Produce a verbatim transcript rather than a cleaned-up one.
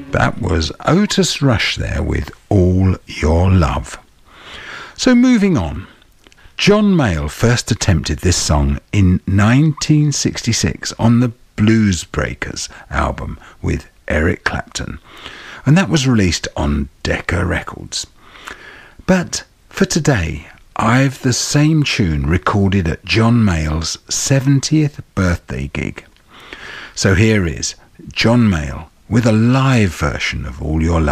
That was Otis Rush there with All Your Love. So moving on, John Mayall first attempted this song in nineteen sixty-six on the Blues Breakers album with Eric Clapton, and that was released on Decca Records. But for today, I've the same tune recorded at John Mayall's seventieth birthday gig. So here is John Mayall with a live version of All Your Love.